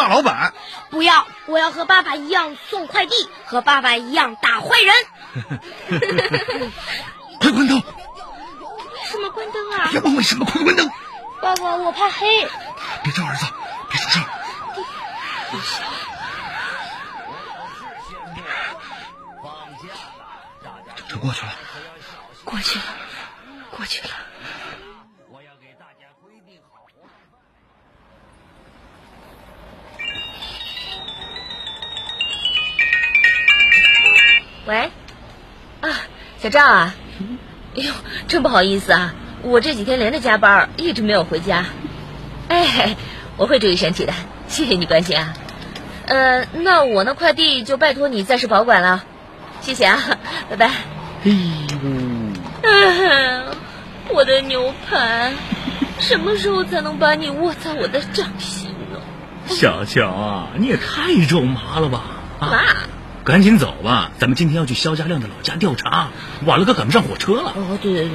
大老板。 不要，我要和爸爸一样送快递，和爸爸一样打坏人。 快关灯！ 什么关灯啊？ 别问为什么，快关灯！ 爸爸，我怕黑。 别叫儿子，别出声。这过去了， 过去了，过去了。 喂，小赵啊，哎呦，真不好意思啊，我这几天连着加班，一直没有回家。哎，我会注意身体的，谢谢你关心啊。那我那快递就拜托你暂时保管了，谢谢啊，拜拜。我的牛排，什么时候才能把你握在我的掌心呢？ 小乔啊，你也太肉麻了吧！ 妈， 赶紧走吧，咱们今天要去肖家亮的老家调查，晚了可赶不上火车了。 哦，对，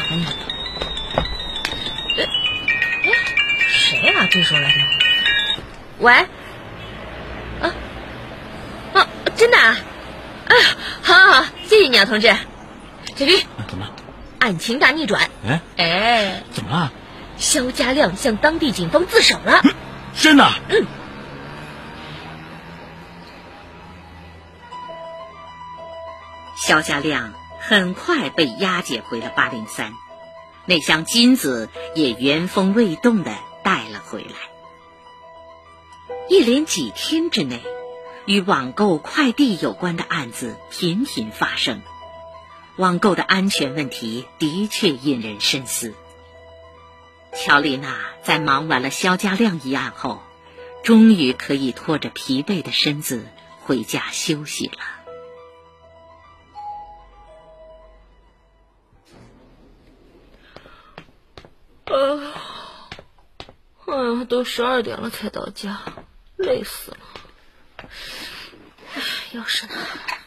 谁啊？这时候来电话？喂，真的啊？好，谢谢你啊，同志。小驴， 怎么了？ 案情大逆转。哎， 怎么了？ 肖家亮向当地警方自首了。 真的？ 肖家亮很快被押解回了803，那箱金子也原封未动地带了回来。一连几天之内，与网购快递有关的案子频频发生，网购的安全问题的确引人深思。乔丽娜在忙完了肖家亮一案后，终于可以拖着疲惫的身子回家休息了。 都12点了才到家，累死了。钥匙呢？